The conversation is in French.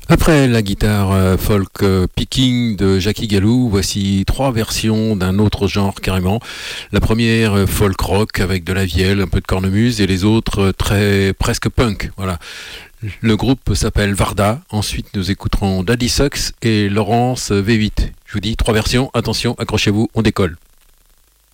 Après la guitare folk picking de Jackie Galou, voici trois versions d'un autre genre carrément. La première folk rock avec de la vielle, un peu de cornemuse et les autres très presque punk. Voilà. Le groupe s'appelle Varda. Ensuite, nous écouterons Daddy Sucks et Laurence V8. Je vous dis trois versions. Attention, accrochez-vous, on décolle.